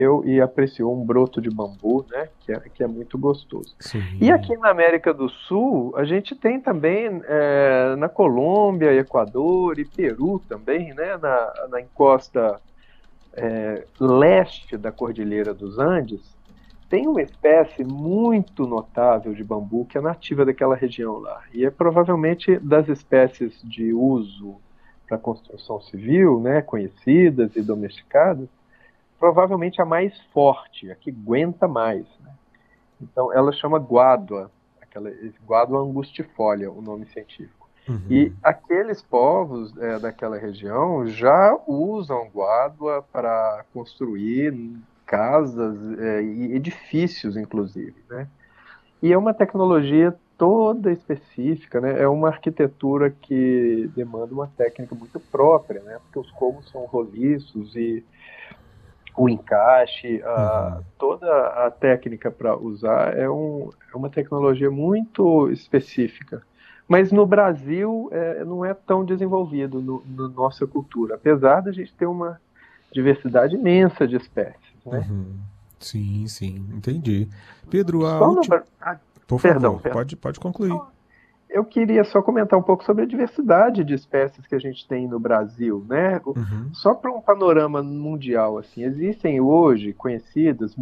e apreciou um broto de bambu, né, que é muito gostoso. E Sim. aqui na América do Sul, a gente tem também na Colômbia, Equador e Peru também, né, na encosta leste da Cordilheira dos Andes, tem uma espécie muito notável de bambu que é nativa daquela região lá. E é provavelmente das espécies de uso para construção civil, né, conhecidas e domesticadas, provavelmente a mais forte, a que aguenta mais, né? Então, ela chama guádua, guádua angustifolia, o nome científico. E Uhum. aqueles povos daquela região já usam guádua para construir casas e edifícios, inclusive, né? E é uma tecnologia toda específica, né? É uma arquitetura que demanda uma técnica muito própria, né? Porque os cômodos são roliços e o encaixe, Uhum. toda a técnica para usar é uma tecnologia muito específica. Mas no Brasil não é tão desenvolvido na nossa cultura, apesar da gente ter uma diversidade imensa de espécies, né? Uhum. Sim, sim, entendi. Pedro, a Só no, última. Bra- ah, Por perdão, favor, perdão. pode concluir. Eu queria só comentar um pouco sobre a diversidade de espécies que a gente tem no Brasil, né? Uhum. Só para um panorama mundial, assim, existem hoje conhecidas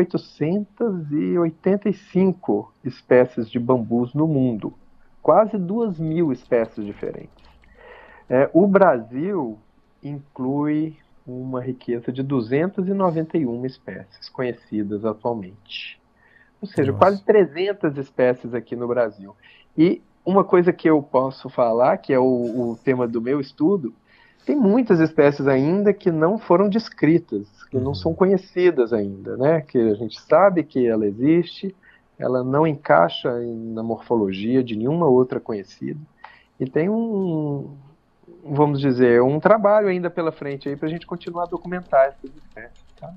1.885 espécies de bambus no mundo, quase 2.000 espécies diferentes. O Brasil inclui uma riqueza de 291 espécies conhecidas atualmente, ou seja, quase Nossa. 300 espécies aqui no Brasil. E uma coisa que eu posso falar, que é o tema do meu estudo, tem muitas espécies ainda que não foram descritas, que não são Uhum. conhecidas ainda, né? Que a gente sabe que ela existe, ela não encaixa na morfologia de nenhuma outra conhecida. E tem vamos dizer, um trabalho ainda pela frente aí para a gente continuar a documentar essas espécies, tá?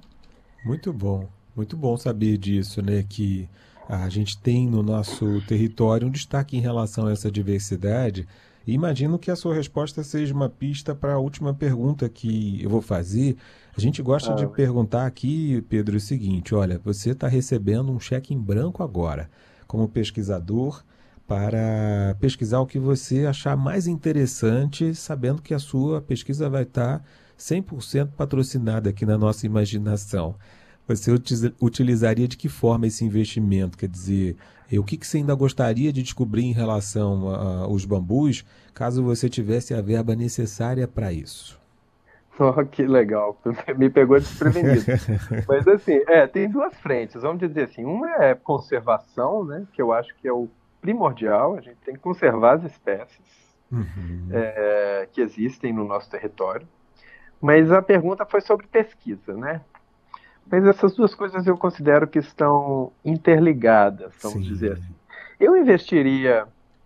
Muito bom saber disso, né? Que a gente tem no nosso território um destaque em relação a essa diversidade. E imagino que a sua resposta seja uma pista para a última pergunta que eu vou fazer. A gente gosta de Ah, perguntar aqui, Pedro, o seguinte: olha, você está recebendo um cheque em branco agora, como pesquisador, para pesquisar o que você achar mais interessante, sabendo que a sua pesquisa vai estar 100% patrocinada aqui na nossa imaginação. Você utilizaria de que forma esse investimento? Quer dizer, o que você ainda gostaria de descobrir em relação aos bambus, caso você tivesse a verba necessária para isso? oh, que legal, me pegou desprevenido. Mas assim, tem duas frentes, vamos dizer assim, uma é conservação, né, que eu acho que é o primordial, a gente tem que conservar as espécies Uhum. que existem no nosso território. Mas a pergunta foi sobre pesquisa, né? Mas essas duas coisas eu considero que estão interligadas, vamos dizer Sim. assim. Eu investiria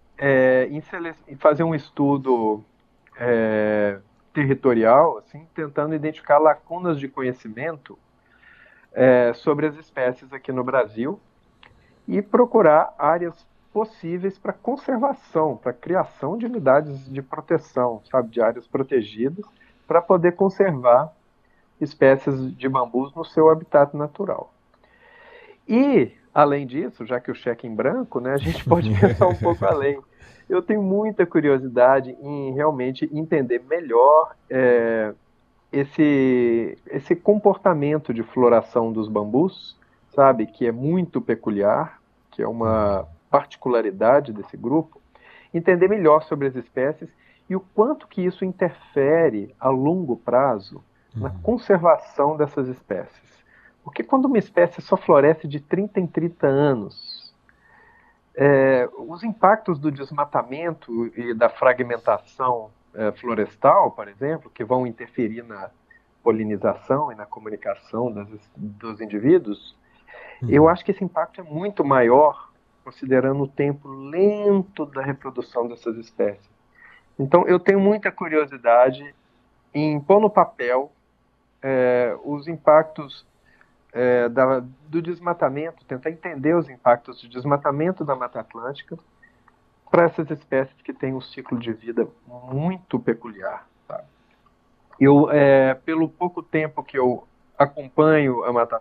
em fazer um estudo territorial, assim, tentando identificar lacunas de conhecimento sobre as espécies aqui no Brasil e procurar áreas possíveis para conservação, para criação de unidades de proteção, sabe, de áreas protegidas, para poder conservar espécies de bambus no seu habitat natural. E, além disso, já que o cheque em branco, né, a gente pode pensar um pouco além. Eu tenho muita curiosidade em realmente entender melhor esse comportamento de floração dos bambus, sabe, que é muito peculiar, que é uma particularidade desse grupo, entender melhor sobre as espécies e o quanto que isso interfere a longo prazo na conservação dessas espécies. Porque quando uma espécie só floresce de 30 em 30 anos, os impactos do desmatamento e da fragmentação florestal, por exemplo, que vão interferir na polinização e na comunicação dos indivíduos, eu acho que esse impacto é muito maior, considerando o tempo lento da reprodução dessas espécies. Então, eu tenho muita curiosidade em pôr no papel os impactos do desmatamento, tentar entender os impactos do desmatamento da Mata Atlântica para essas espécies que têm um ciclo de vida muito peculiar. Tá? Pelo pouco tempo que eu acompanho a Mata